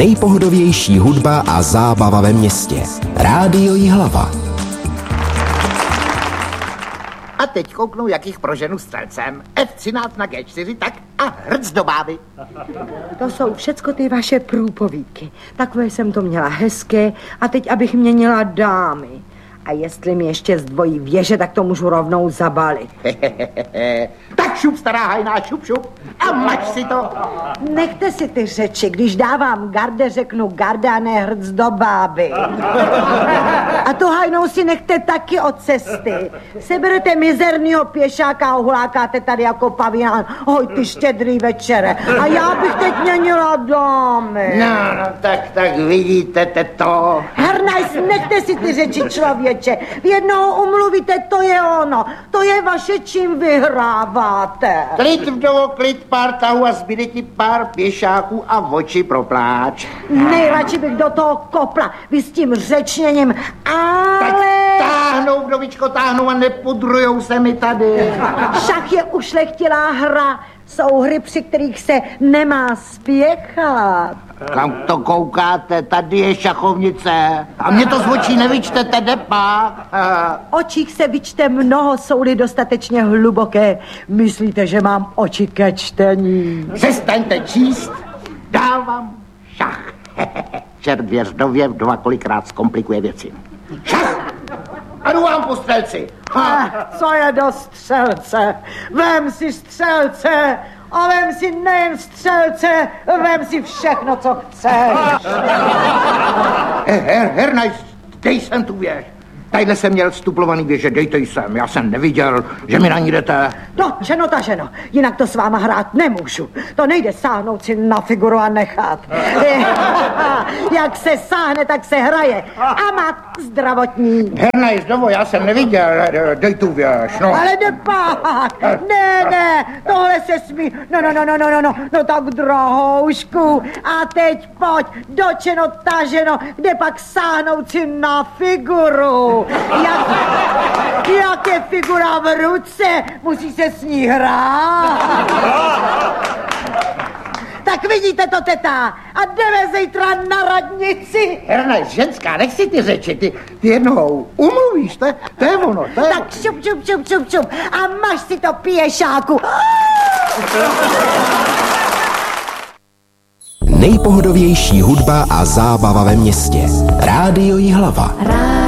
Nejpohodovější hudba a zábava ve městě. Rádio Jihlava. A teď kouknu, jak jich proženu střelcem. F13 na G4, tak a hrc do báby. To jsou všecko ty vaše průpovídky. Takové jsem to měla hezké a teď abych měnila dámy. A jestli mi ještě zdvojí věže, tak to můžu rovnou zabalit. Tak šup, stará hajná, šup. A mač si to. Nechte si ty řeči, když dávám garde, řeknu garde a ne hrc do báby. A tu hajnou si nechte taky od cesty. Seberete mizernýho pěšáka a hulákáte tady jako pavián. Hoj, ty štědrý večere. A já bych teď měnila dámy. No, tak vidíte to. Hernajs, nechte si ty řeči, člověče. Vy jednoho umluvíte, to je ono. To je vaše, čím vyhráváte. Klid vdovo, klid, pár tahů a zbyde ti pár pěšáků a oči pro pláč. Nejradši bych do toho kopla. Vy s tím řečněním, ale... Tak táhnou, vdovičko, táhnou a nepudrujou se mi tady. Šach je ušlechtilá hra. Jsou hry, při kterých se nemá spěchat. Kam to koukáte? Tady je šachovnice. A mě to z očí nevyčtete, depa. Očích se vyčte mnoho, jsou-li dostatečně hluboké. Myslíte, že mám oči ke čtení? Přestaňte číst. Dávám šach. Čert věřdově vdova kolikrát zkomplikuje věci. Šach! A jdu vám po střelci. Co je do střelce? Vem si střelce a vem si nejen střelce, vem si všechno, co chceš. Hernajs, dej sem tu věž. Tadyhle jsem měl stuplovaný věže, dejte sem. Já jsem neviděl, že mi na ní jdete. Dočeno, taženo, jinak to s váma hrát nemůžu. To nejde sáhnout si na figuru a nechat. Jak se sáhne, tak se hraje. A má zdravotní. Hernajs, dovo, já jsem neviděl, dej tu věž, no. Ale nepák, ne, tohle se smí. No tak drahoušku. A teď pojď, dočeno, taženo, kde pak sáhnout si na figuru. Jak je figura v ruce, musí se s ní hrát. Tak vidíte to, teta, a jdeme zítra na radnici. Hernajs, ženská, nech si ty řeči, ty jednou umluvíš, to je ono, to je... Tak šup a máš si to pěšáku. Nejpohodovější hudba a zábava ve městě. Rádio Jihlava.